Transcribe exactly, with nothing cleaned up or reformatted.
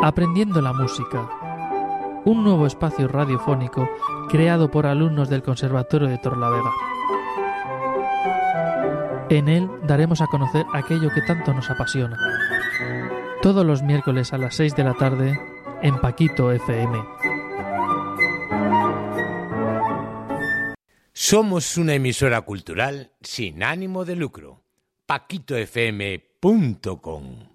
Aprendiendo la música, un nuevo espacio radiofónico creado por alumnos del Conservatorio de Torrelavega. En él daremos a conocer aquello que tanto nos apasiona. Todos los miércoles a las seis de la tarde en Paquito F M. Somos una emisora cultural sin ánimo de lucro. paquito f m punto com